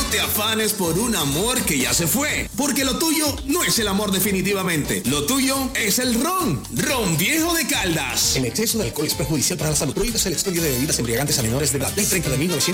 te afanes por un amor que ya se fue, porque lo tuyo no es el amor definitivamente. Lo tuyo es el ron. Ron Viejo de Caldas. El exceso de alcohol es perjudicial para la salud. Prohíbes el expendio de bebidas embriagantes a menores de edad. Ley 30 de 1900.